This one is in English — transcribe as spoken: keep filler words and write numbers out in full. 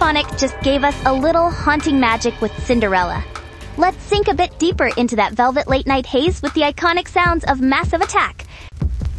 Stereophonic just gave us a little haunting magic with Cinderella. Let's sink a bit deeper into that velvet late night haze with the iconic sounds of Massive Attack,